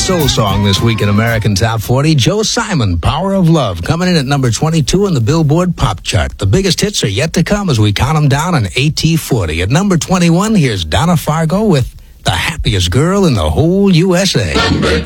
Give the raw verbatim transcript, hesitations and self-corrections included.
soul song this week in American Top forty. Joe Simon, Power of Love, coming in at number twenty-two on the Billboard Pop Chart. The biggest hits are yet to come as we count them down on A T forty. At number twenty-one, here's Donna Fargo with The Happiest Girl in the Whole U S A. Number